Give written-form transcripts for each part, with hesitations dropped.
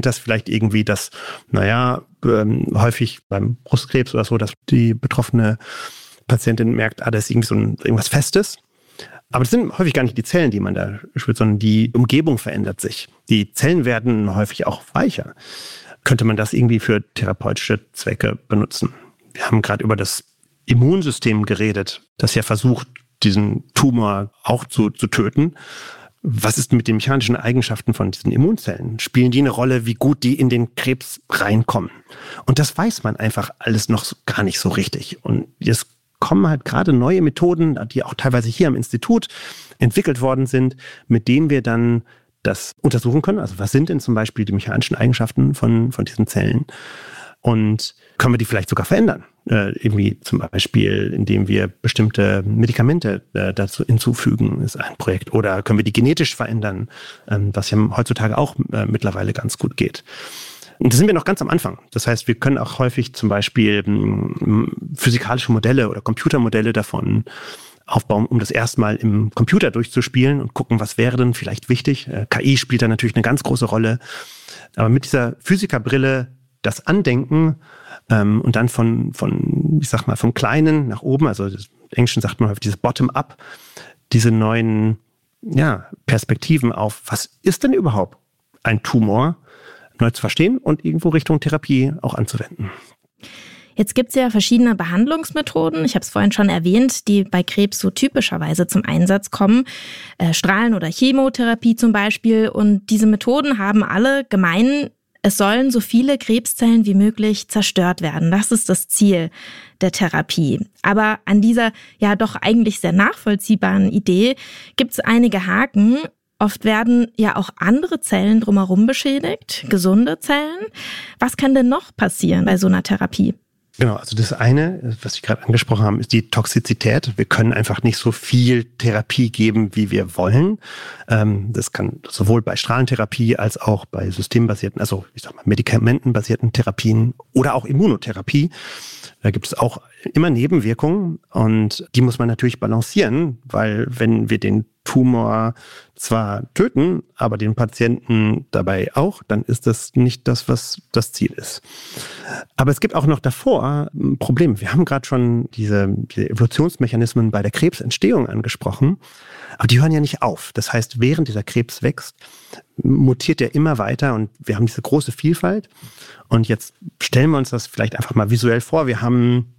kennt das vielleicht irgendwie, dass, häufig beim Brustkrebs oder so, dass die betroffene Patientin merkt, da ist irgendwie irgendwas Festes. Aber das sind häufig gar nicht die Zellen, die man da spürt, sondern die Umgebung verändert sich. Die Zellen werden häufig auch weicher. Könnte man das irgendwie für therapeutische Zwecke benutzen? Wir haben gerade über das Immunsystem geredet, das ja versucht, diesen Tumor auch zu töten. Was ist mit den mechanischen Eigenschaften von diesen Immunzellen? Spielen die eine Rolle, wie gut die in den Krebs reinkommen? Und das weiß man einfach alles noch gar nicht so richtig. Und jetzt kommen halt gerade neue Methoden, die auch teilweise hier am Institut entwickelt worden sind, mit denen wir dann das untersuchen können. Also was sind denn zum Beispiel die mechanischen Eigenschaften von diesen Zellen? Und können wir die vielleicht sogar verändern? Irgendwie zum Beispiel, indem wir bestimmte Medikamente dazu hinzufügen, ist ein Projekt. Oder können wir die genetisch verändern, was ja heutzutage auch mittlerweile ganz gut geht. Und da sind wir noch ganz am Anfang. Das heißt, wir können auch häufig zum Beispiel physikalische Modelle oder Computermodelle davon aufbauen, um das erstmal im Computer durchzuspielen und gucken, was wäre denn vielleicht wichtig. KI spielt da natürlich eine ganz große Rolle. Aber mit dieser Physikerbrille das Andenken und dann vom Kleinen nach oben, also im Englischen sagt man häufig dieses Bottom-up, diese neuen Perspektiven auf, was ist denn überhaupt ein Tumor, neu zu verstehen und irgendwo Richtung Therapie auch anzuwenden. Jetzt gibt es ja verschiedene Behandlungsmethoden, ich habe es vorhin schon erwähnt, die bei Krebs so typischerweise zum Einsatz kommen. Strahlen- oder Chemotherapie zum Beispiel. Und diese Methoden haben alle gemein, es sollen so viele Krebszellen wie möglich zerstört werden. Das ist das Ziel der Therapie. Aber an dieser ja doch eigentlich sehr nachvollziehbaren Idee gibt es einige Haken. Oft werden ja auch andere Zellen drumherum beschädigt, gesunde Zellen. Was kann denn noch passieren bei so einer Therapie? Genau, also das eine, was Sie gerade angesprochen haben, ist die Toxizität. Wir können einfach nicht so viel Therapie geben, wie wir wollen. Das kann sowohl bei Strahlentherapie als auch bei systembasierten, also medikamentenbasierten Therapien oder auch Immunotherapie. Da gibt es auch immer Nebenwirkungen und die muss man natürlich balancieren, weil wenn wir den Tumor zwar töten, aber den Patienten dabei auch, dann ist das nicht das, was das Ziel ist. Aber es gibt auch noch davor ein Problem. Wir haben gerade schon diese Evolutionsmechanismen bei der Krebsentstehung angesprochen, aber die hören ja nicht auf. Das heißt, während dieser Krebs wächst, mutiert er immer weiter und wir haben diese große Vielfalt. Und jetzt stellen wir uns das vielleicht einfach mal visuell vor. Wir haben,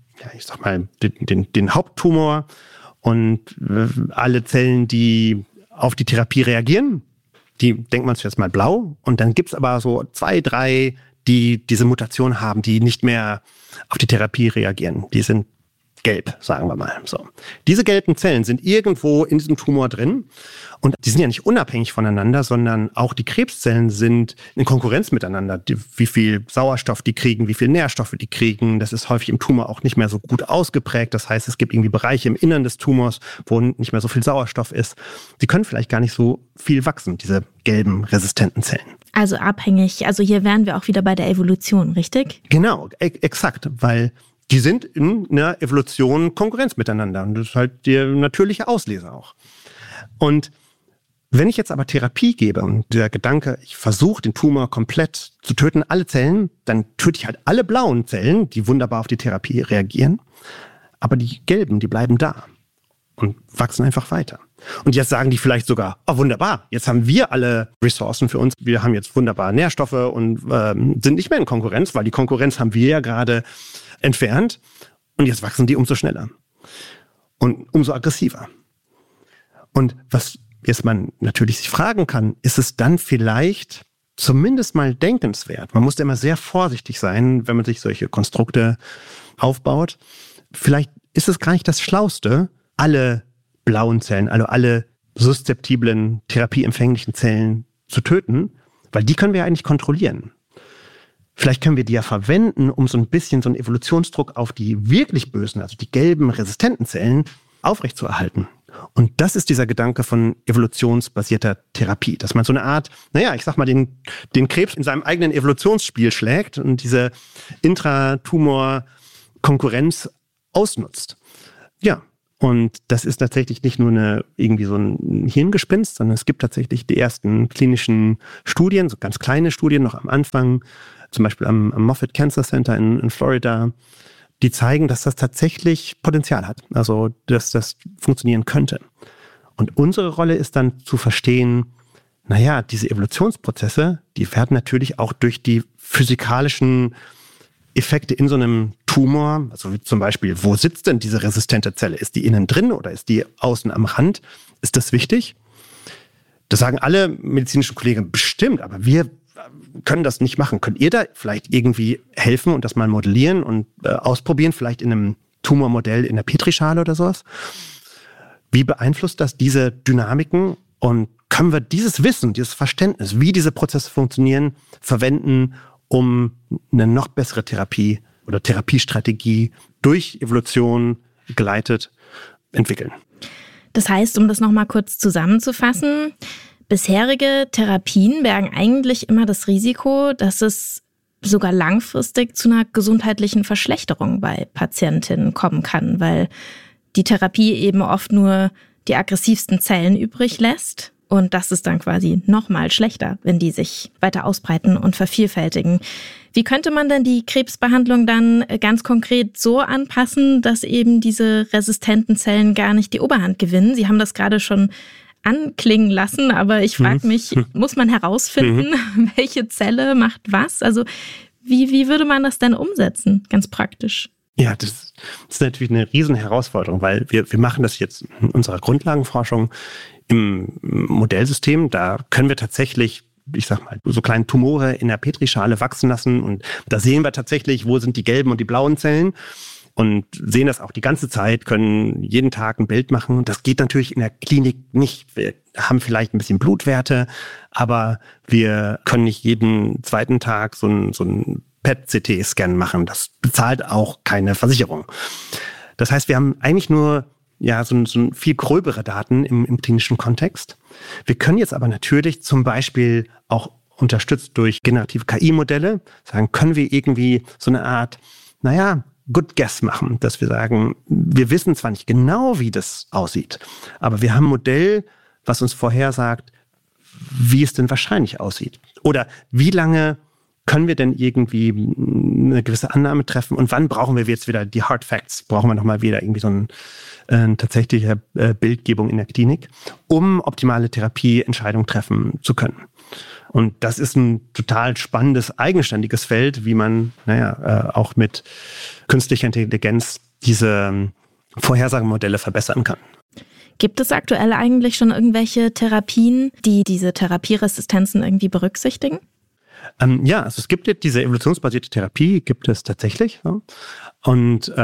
den Haupttumor und alle Zellen, die auf die Therapie reagieren, die denken wir uns jetzt mal blau. Und dann gibt es aber so 2, 3, die diese Mutation haben, die nicht mehr auf die Therapie reagieren. Die sind gelb, sagen wir mal. So. Diese gelben Zellen sind irgendwo in diesem Tumor drin und die sind ja nicht unabhängig voneinander, sondern auch die Krebszellen sind in Konkurrenz miteinander. Wie viel Sauerstoff die kriegen, wie viel Nährstoffe die kriegen, das ist häufig im Tumor auch nicht mehr so gut ausgeprägt. Das heißt, es gibt irgendwie Bereiche im Innern des Tumors, wo nicht mehr so viel Sauerstoff ist. Die können vielleicht gar nicht so viel wachsen, diese gelben, resistenten Zellen. Also abhängig, also hier wären wir auch wieder bei der Evolution, richtig? Genau, exakt, weil die sind in einer Evolution Konkurrenz miteinander. Und das ist halt der natürliche Auslöser auch. Und wenn ich jetzt aber Therapie gebe und der Gedanke, ich versuche den Tumor komplett zu töten, alle Zellen, dann töte ich halt alle blauen Zellen, die wunderbar auf die Therapie reagieren. Aber die gelben, die bleiben da und wachsen einfach weiter. Und jetzt sagen die vielleicht sogar, oh wunderbar, jetzt haben wir alle Ressourcen für uns. Wir haben jetzt wunderbare Nährstoffe und sind nicht mehr in Konkurrenz, weil die Konkurrenz haben wir ja gerade entfernt und jetzt wachsen die umso schneller und umso aggressiver. Und was jetzt man natürlich sich fragen kann, ist es dann vielleicht zumindest mal denkenswert? Man muss da immer sehr vorsichtig sein, wenn man sich solche Konstrukte aufbaut. Vielleicht ist es gar nicht das Schlauste, alle blauen Zellen, also alle suszeptiblen, therapieempfänglichen Zellen zu töten, weil die können wir ja eigentlich kontrollieren. Vielleicht können wir die ja verwenden, um so ein bisschen so einen Evolutionsdruck auf die wirklich bösen, also die gelben, resistenten Zellen aufrechtzuerhalten. Und das ist dieser Gedanke von evolutionsbasierter Therapie, dass man so eine Art, den Krebs in seinem eigenen Evolutionsspiel schlägt und diese Intratumor-Konkurrenz ausnutzt. Ja, Und das ist tatsächlich nicht nur irgendwie so ein Hirngespinst, sondern es gibt tatsächlich die ersten klinischen Studien, so ganz kleine Studien noch am Anfang, zum Beispiel am Moffitt Cancer Center in Florida, die zeigen, dass das tatsächlich Potenzial hat, also dass das funktionieren könnte. Und unsere Rolle ist dann zu verstehen, naja, diese Evolutionsprozesse, die werden natürlich auch durch die physikalischen Effekte in so einem Tumor, also wie zum Beispiel, wo sitzt denn diese resistente Zelle? Ist die innen drin oder ist die außen am Rand? Ist das wichtig? Das sagen alle medizinischen Kollegen bestimmt, aber wir können das nicht machen. Könnt ihr da vielleicht irgendwie helfen und das mal modellieren und ausprobieren, vielleicht in einem Tumormodell in der Petrischale oder sowas? Wie beeinflusst das diese Dynamiken und können wir dieses Wissen, dieses Verständnis, wie diese Prozesse funktionieren, verwenden, um eine noch bessere Therapie oder Therapiestrategie durch Evolution geleitet entwickeln? Das heißt, um das nochmal kurz zusammenzufassen, bisherige Therapien bergen eigentlich immer das Risiko, dass es sogar langfristig zu einer gesundheitlichen Verschlechterung bei Patientinnen kommen kann, weil die Therapie eben oft nur die aggressivsten Zellen übrig lässt. Und das ist dann quasi nochmal schlechter, wenn die sich weiter ausbreiten und vervielfältigen. Wie könnte man denn die Krebsbehandlung dann ganz konkret so anpassen, dass eben diese resistenten Zellen gar nicht die Oberhand gewinnen? Sie haben das gerade schon anklingen lassen, aber ich frage mich, muss man herausfinden, welche Zelle macht was? Also wie würde man das denn umsetzen, ganz praktisch? Ja, das ist natürlich eine riesen Herausforderung, weil wir machen das jetzt in unserer Grundlagenforschung im Modellsystem. Da können wir tatsächlich, ich sag mal, so kleine Tumore in der Petrischale wachsen lassen und da sehen wir tatsächlich, wo sind die gelben und die blauen Zellen und sehen das auch die ganze Zeit, können jeden Tag ein Bild machen. Und das geht natürlich in der Klinik nicht. Wir haben vielleicht ein bisschen Blutwerte, aber wir können nicht jeden zweiten Tag so ein PET-CT-Scan machen. Das bezahlt auch keine Versicherung. Das heißt, wir haben eigentlich nur so viel gröbere Daten im klinischen Kontext. Wir können jetzt aber natürlich zum Beispiel auch unterstützt durch generative KI-Modelle sagen, können wir irgendwie so eine Art, Good Guess machen, dass wir sagen, wir wissen zwar nicht genau, wie das aussieht, aber wir haben ein Modell, was uns vorhersagt, wie es denn wahrscheinlich aussieht. Oder wie lange können wir denn irgendwie eine gewisse Annahme treffen und wann brauchen wir jetzt wieder die Hard Facts? Brauchen wir nochmal wieder irgendwie so eine tatsächliche Bildgebung in der Klinik, um optimale Therapieentscheidungen treffen zu können. Und das ist ein total spannendes, eigenständiges Feld, wie man auch mit künstlicher Intelligenz diese Vorhersagemodelle verbessern kann. Gibt es aktuell eigentlich schon irgendwelche Therapien, die diese Therapieresistenzen irgendwie berücksichtigen? Also es gibt jetzt diese evolutionsbasierte Therapie, gibt es tatsächlich. Ja. Und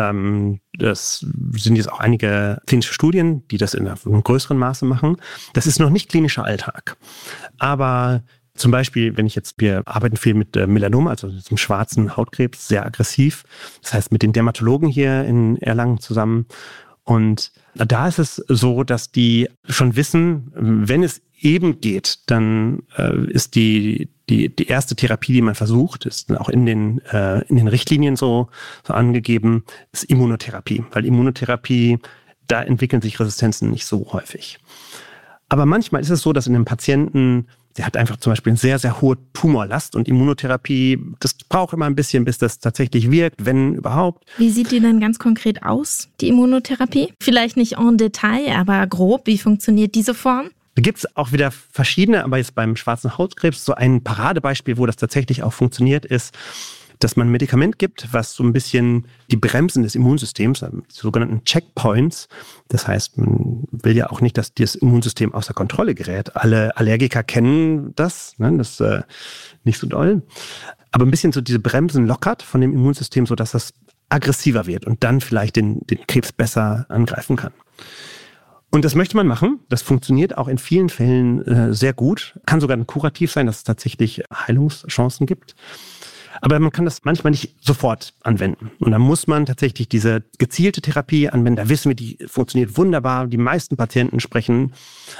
das sind jetzt auch einige klinische Studien, die das in einem größeren Maße machen. Das ist noch nicht klinischer Alltag. Aber zum Beispiel, wir arbeiten viel mit Melanom, also diesem schwarzen Hautkrebs, sehr aggressiv. Das heißt, mit den Dermatologen hier in Erlangen zusammen. Und da ist es so, dass die schon wissen, wenn es eben geht, dann ist die erste Therapie, die man versucht, ist auch in den Richtlinien so angegeben, ist Immunotherapie. Weil Immunotherapie, da entwickeln sich Resistenzen nicht so häufig. Aber manchmal ist es so, dass in einem Patienten, der hat einfach zum Beispiel eine sehr, sehr hohe Tumorlast und Immunotherapie, das braucht immer ein bisschen, bis das tatsächlich wirkt, wenn überhaupt. Wie sieht die denn ganz konkret aus, die Immunotherapie? Vielleicht nicht en Detail, aber grob, wie funktioniert diese Form? Da gibt es auch wieder verschiedene, aber jetzt beim schwarzen Hautkrebs so ein Paradebeispiel, wo das tatsächlich auch funktioniert, ist, dass man ein Medikament gibt, was so ein bisschen die Bremsen des Immunsystems, die sogenannten Checkpoints, das heißt, man will ja auch nicht, dass das Immunsystem außer Kontrolle gerät. Alle Allergiker kennen das, das ist nicht so doll. Aber ein bisschen so diese Bremsen lockert von dem Immunsystem, sodass das aggressiver wird und dann vielleicht den Krebs besser angreifen kann. Und das möchte man machen. Das funktioniert auch in vielen Fällen sehr gut. Kann sogar kurativ sein, dass es tatsächlich Heilungschancen gibt. Aber man kann das manchmal nicht sofort anwenden. Und da muss man tatsächlich diese gezielte Therapie anwenden. Da wissen wir, die funktioniert wunderbar. Die meisten Patienten sprechen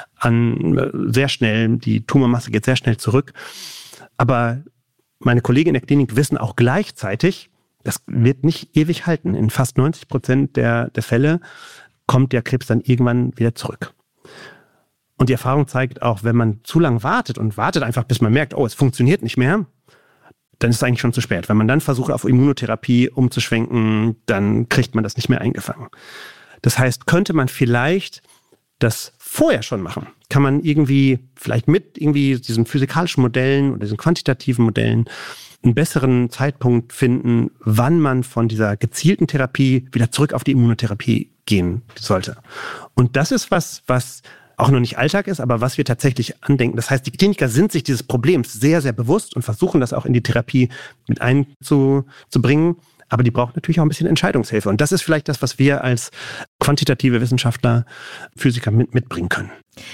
an sehr schnell. Die Tumormasse geht sehr schnell zurück. Aber meine Kollegen in der Klinik wissen auch gleichzeitig, das wird nicht ewig halten. In fast 90% der Fälle kommt der Krebs dann irgendwann wieder zurück. Und die Erfahrung zeigt auch, wenn man zu lange wartet einfach, bis man merkt, es funktioniert nicht mehr, dann ist es eigentlich schon zu spät. Wenn man dann versucht, auf Immunotherapie umzuschwenken, dann kriegt man das nicht mehr eingefangen. Das heißt, könnte man vielleicht das vorher schon machen? Kann man irgendwie vielleicht mit irgendwie diesen physikalischen Modellen oder diesen quantitativen Modellen einen besseren Zeitpunkt finden, wann man von dieser gezielten Therapie wieder zurück auf die Immunotherapie gehen sollte? Und das ist was auch noch nicht Alltag ist, aber was wir tatsächlich andenken. Das heißt, die Kliniker sind sich dieses Problems sehr, sehr bewusst und versuchen das auch in die Therapie mit einzubringen. Aber die brauchen natürlich auch ein bisschen Entscheidungshilfe. Und das ist vielleicht das, was wir als quantitative Wissenschaftler, Physiker mitbringen können.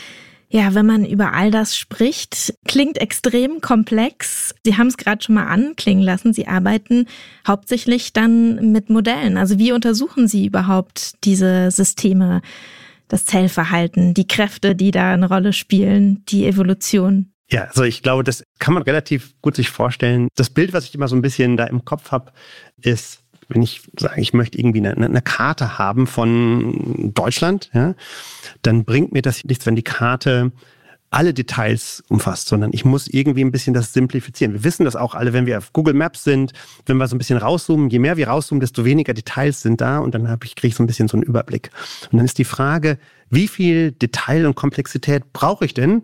Ja, wenn man über all das spricht, klingt extrem komplex. Sie haben es gerade schon mal anklingen lassen. Sie arbeiten hauptsächlich dann mit Modellen. Also wie untersuchen Sie überhaupt diese Systeme? Das Zellverhalten, die Kräfte, die da eine Rolle spielen, die Evolution. Ja, also ich glaube, das kann man relativ gut sich vorstellen. Das Bild, was ich immer so ein bisschen da im Kopf habe, ist, wenn ich sage, ich möchte irgendwie eine Karte haben von Deutschland, ja, dann bringt mir das nichts, wenn die Karte alle Details umfasst, sondern ich muss irgendwie ein bisschen das simplifizieren. Wir wissen das auch alle, wenn wir auf Google Maps sind, wenn wir so ein bisschen rauszoomen, je mehr wir rauszoomen, desto weniger Details sind da und dann kriege ich so ein bisschen so einen Überblick. Und dann ist die Frage, wie viel Detail und Komplexität brauche ich denn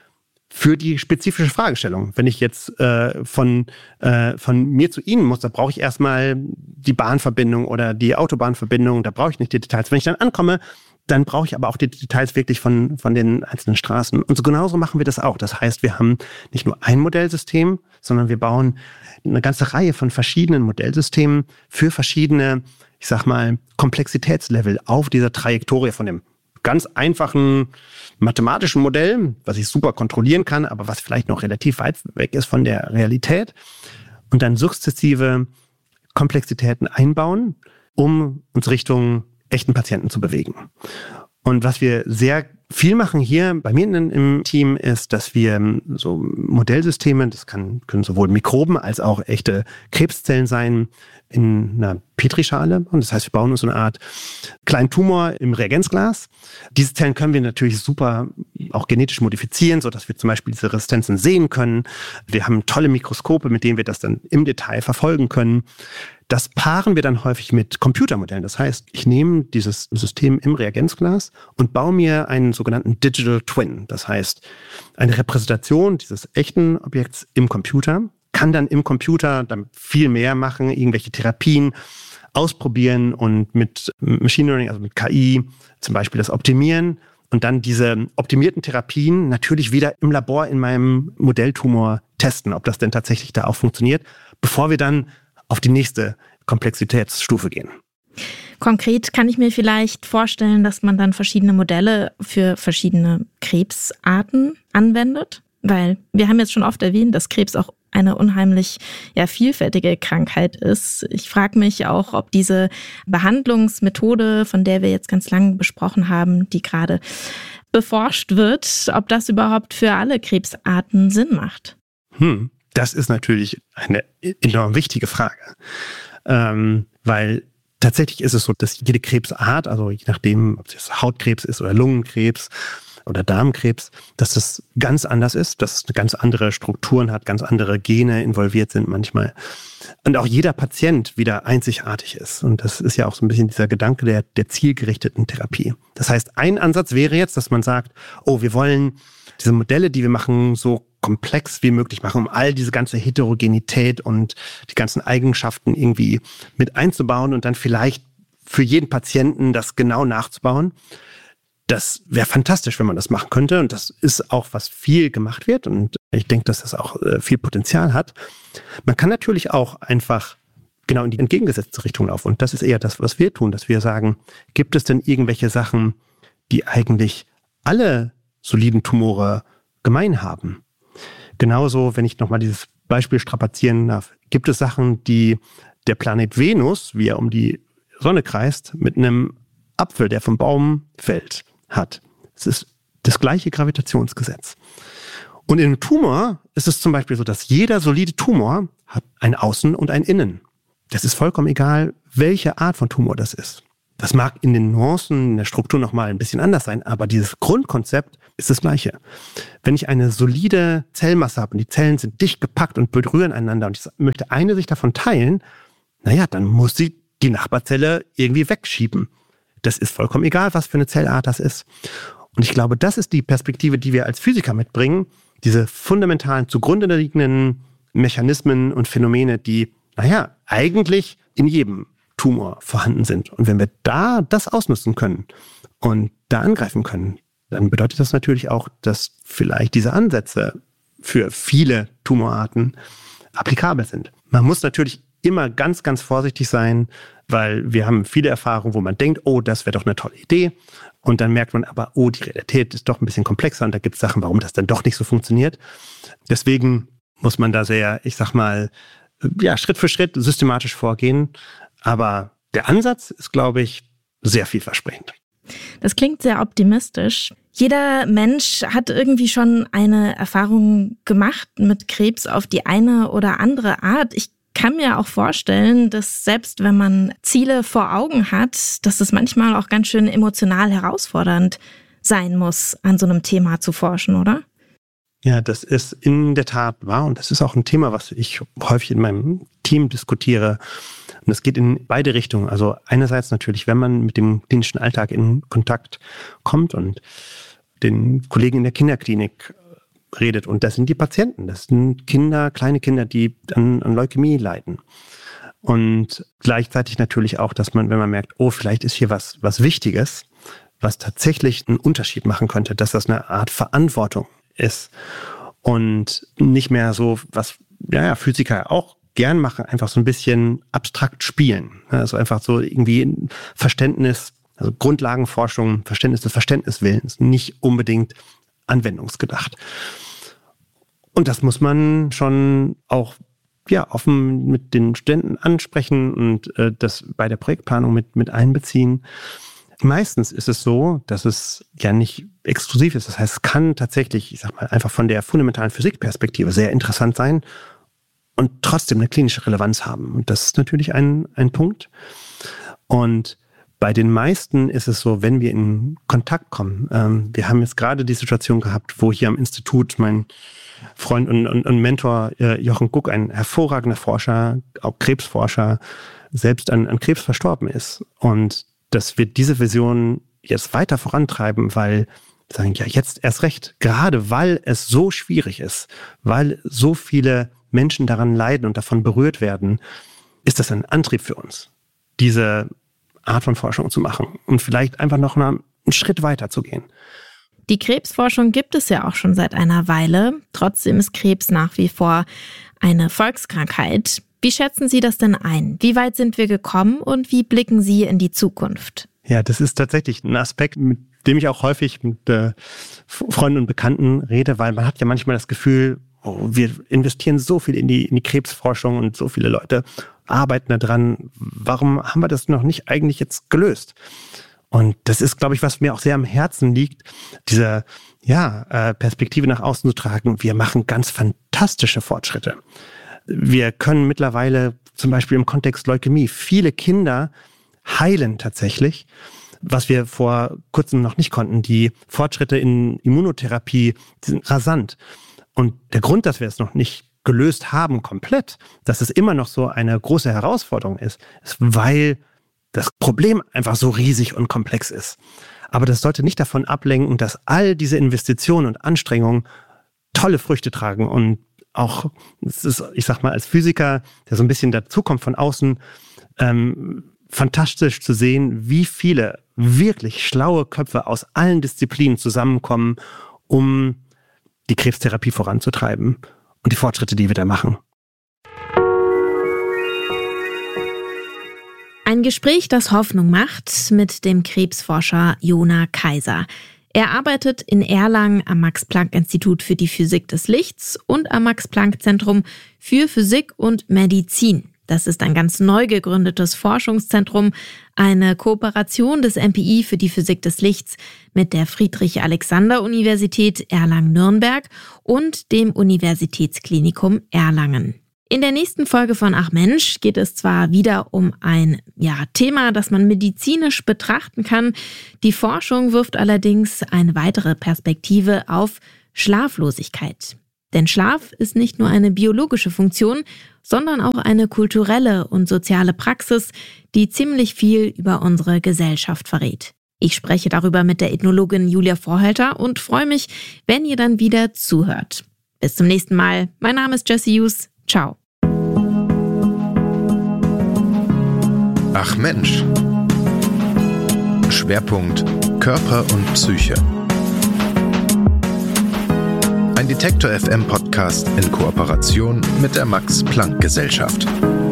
für die spezifische Fragestellung? Wenn ich jetzt von mir zu Ihnen muss, da brauche ich erstmal die Bahnverbindung oder die Autobahnverbindung, da brauche ich nicht die Details. Wenn ich dann ankomme, dann brauche ich aber auch die Details wirklich von den einzelnen Straßen. Und so genauso machen wir das auch. Das heißt, wir haben nicht nur ein Modellsystem, sondern wir bauen eine ganze Reihe von verschiedenen Modellsystemen für verschiedene, ich sag mal, Komplexitätslevel auf dieser Trajektorie von dem ganz einfachen mathematischen Modell, was ich super kontrollieren kann, aber was vielleicht noch relativ weit weg ist von der Realität. Und dann sukzessive Komplexitäten einbauen, um uns Richtung echten Patienten zu bewegen. Und was wir sehr viel machen hier bei mir im Team ist, dass wir so Modellsysteme, das können sowohl Mikroben als auch echte Krebszellen sein, in einer Petrischale. Und das heißt, wir bauen uns so eine Art kleinen Tumor im Reagenzglas. Diese Zellen können wir natürlich super auch genetisch modifizieren, sodass wir zum Beispiel diese Resistenzen sehen können. Wir haben tolle Mikroskope, mit denen wir das dann im Detail verfolgen können. Das paaren wir dann häufig mit Computermodellen. Das heißt, ich nehme dieses System im Reagenzglas und baue mir einen sogenannten Digital Twin. Das heißt, eine Repräsentation dieses echten Objekts im Computer, kann dann im Computer dann viel mehr machen, irgendwelche Therapien ausprobieren und mit Machine Learning, also mit KI zum Beispiel das optimieren und dann diese optimierten Therapien natürlich wieder im Labor in meinem Modelltumor testen, ob das denn tatsächlich da auch funktioniert, bevor wir dann auf die nächste Komplexitätsstufe gehen. Konkret kann ich mir vielleicht vorstellen, dass man dann verschiedene Modelle für verschiedene Krebsarten anwendet, weil wir haben jetzt schon oft erwähnt, dass Krebs auch eine unheimlich vielfältige Krankheit ist. Ich frage mich auch, ob diese Behandlungsmethode, von der wir jetzt ganz lange besprochen haben, die gerade beforscht wird, ob das überhaupt für alle Krebsarten Sinn macht. Das ist natürlich eine enorm wichtige Frage, weil tatsächlich ist es so, dass jede Krebsart, also je nachdem, ob es Hautkrebs ist oder Lungenkrebs oder Darmkrebs, dass das ganz anders ist, dass es eine ganz andere Strukturen hat, ganz andere Gene involviert sind manchmal. Und auch jeder Patient wieder einzigartig ist. Und das ist ja auch so ein bisschen dieser Gedanke der zielgerichteten Therapie. Das heißt, ein Ansatz wäre jetzt, dass man sagt, wir wollen diese Modelle, die wir machen, so komplex wie möglich machen, um all diese ganze Heterogenität und die ganzen Eigenschaften irgendwie mit einzubauen und dann vielleicht für jeden Patienten das genau nachzubauen. Das wäre fantastisch, wenn man das machen könnte. Und das ist auch, was viel gemacht wird. Und ich denke, dass das auch viel Potenzial hat. Man kann natürlich auch einfach genau in die entgegengesetzte Richtung laufen. Und das ist eher das, was wir tun, dass wir sagen, gibt es denn irgendwelche Sachen, die eigentlich alle soliden Tumore gemein haben? Genauso, wenn ich nochmal dieses Beispiel strapazieren darf, gibt es Sachen, die der Planet Venus, wie er um die Sonne kreist, mit einem Apfel, der vom Baum fällt, hat. Es ist das gleiche Gravitationsgesetz. Und in einem Tumor ist es zum Beispiel so, dass jeder solide Tumor hat ein Außen und ein Innen. Das ist vollkommen egal, welche Art von Tumor das ist. Das mag in den Nuancen, in der Struktur nochmal ein bisschen anders sein, aber dieses Grundkonzept ist das gleiche. Wenn ich eine solide Zellmasse habe und die Zellen sind dicht gepackt und berühren einander und ich möchte eine sich davon teilen, dann muss sie die Nachbarzelle irgendwie wegschieben. Das ist vollkommen egal, was für eine Zellart das ist. Und ich glaube, das ist die Perspektive, die wir als Physiker mitbringen, diese fundamentalen zugrunde liegenden Mechanismen und Phänomene, die, eigentlich in jedem Tumor vorhanden sind. Und wenn wir da das ausnutzen können und da angreifen können, dann bedeutet das natürlich auch, dass vielleicht diese Ansätze für viele Tumorarten applikabel sind. Man muss natürlich immer ganz, ganz vorsichtig sein, weil wir haben viele Erfahrungen, wo man denkt, oh, das wäre doch eine tolle Idee. Und dann merkt man aber, oh, die Realität ist doch ein bisschen komplexer und da gibt es Sachen, warum das dann doch nicht so funktioniert. Deswegen muss man da sehr, Schritt für Schritt systematisch vorgehen. Aber der Ansatz ist, glaube ich, sehr vielversprechend. Das klingt sehr optimistisch. Jeder Mensch hat irgendwie schon eine Erfahrung gemacht mit Krebs auf die eine oder andere Art. Ich kann mir auch vorstellen, dass selbst wenn man Ziele vor Augen hat, dass es manchmal auch ganz schön emotional herausfordernd sein muss, an so einem Thema zu forschen, oder? Ja, das ist in der Tat wahr und das ist auch ein Thema, was ich häufig in meinem Team diskutiere. Und es geht in beide Richtungen. Also einerseits natürlich, wenn man mit dem klinischen Alltag in Kontakt kommt und den Kollegen in der Kinderklinik redet. Und das sind die Patienten. Das sind Kinder, kleine Kinder, die an Leukämie leiden. Und gleichzeitig natürlich auch, dass man, wenn man merkt, oh, vielleicht ist hier was Wichtiges, was tatsächlich einen Unterschied machen könnte, dass das eine Art Verantwortung ist. Und nicht mehr so, was Physiker auch gern machen, einfach so ein bisschen abstrakt spielen. Also einfach so irgendwie Verständnis, also Grundlagenforschung, Verständnis des Verständniswillens, nicht unbedingt anwendungsgedacht. Und das muss man schon auch offen mit den Studenten ansprechen und das bei der Projektplanung mit einbeziehen. Meistens ist es so, dass es ja nicht exklusiv ist. Das heißt, es kann tatsächlich, einfach von der fundamentalen Physikperspektive sehr interessant sein und trotzdem eine klinische Relevanz haben. Und das ist natürlich ein Punkt. Und bei den meisten ist es so, wenn wir in Kontakt kommen. Wir haben jetzt gerade die Situation gehabt, wo hier am Institut mein Freund und Mentor Jochen Guck, ein hervorragender Forscher, auch Krebsforscher, selbst an Krebs verstorben ist. Und dass wir diese Vision jetzt weiter vorantreiben, weil sagen, jetzt erst recht, gerade weil es so schwierig ist, weil so viele Menschen daran leiden und davon berührt werden, ist das ein Antrieb für uns, diese Art von Forschung zu machen und vielleicht einfach noch mal einen Schritt weiter zu gehen. Die Krebsforschung gibt es ja auch schon seit einer Weile. Trotzdem ist Krebs nach wie vor eine Volkskrankheit. Wie schätzen Sie das denn ein? Wie weit sind wir gekommen und wie blicken Sie in die Zukunft? Ja, das ist tatsächlich ein Aspekt, mit dem ich auch häufig mit Freunden und Bekannten rede, weil man hat ja manchmal das Gefühl, wir investieren so viel in die Krebsforschung und so viele Leute arbeiten da dran. Warum haben wir das noch nicht eigentlich jetzt gelöst? Und das ist, glaube ich, was mir auch sehr am Herzen liegt, diese Perspektive nach außen zu tragen. Wir machen ganz fantastische Fortschritte. Wir können mittlerweile zum Beispiel im Kontext Leukämie viele Kinder heilen tatsächlich, was wir vor kurzem noch nicht konnten. Die Fortschritte in Immunotherapie sind rasant. Und der Grund, dass wir es noch nicht gelöst haben komplett, dass es immer noch so eine große Herausforderung ist weil das Problem einfach so riesig und komplex ist. Aber das sollte nicht davon ablenken, dass all diese Investitionen und Anstrengungen tolle Früchte tragen. Und auch, es ist, als Physiker, der so ein bisschen dazukommt von außen, fantastisch zu sehen, wie viele wirklich schlaue Köpfe aus allen Disziplinen zusammenkommen, um die Krebstherapie voranzutreiben und die Fortschritte, die wir da machen. Ein Gespräch, das Hoffnung macht, mit dem Krebsforscher Jona Kaiser. Er arbeitet in Erlangen am Max-Planck-Institut für die Physik des Lichts und am Max-Planck-Zentrum für Physik und Medizin. Das ist ein ganz neu gegründetes Forschungszentrum, eine Kooperation des MPI für die Physik des Lichts mit der Friedrich-Alexander-Universität Erlangen-Nürnberg und dem Universitätsklinikum Erlangen. In der nächsten Folge von Ach Mensch geht es zwar wieder um ein Thema, das man medizinisch betrachten kann. Die Forschung wirft allerdings eine weitere Perspektive auf Schlaflosigkeit. Denn Schlaf ist nicht nur eine biologische Funktion, sondern auch eine kulturelle und soziale Praxis, die ziemlich viel über unsere Gesellschaft verrät. Ich spreche darüber mit der Ethnologin Julia Vorhalter und freue mich, wenn ihr dann wieder zuhört. Bis zum nächsten Mal. Mein Name ist Jessie Hughes. Ciao. Ach Mensch. Schwerpunkt Körper und Psyche. Ein Detektor FM Podcast in Kooperation mit der Max-Planck-Gesellschaft.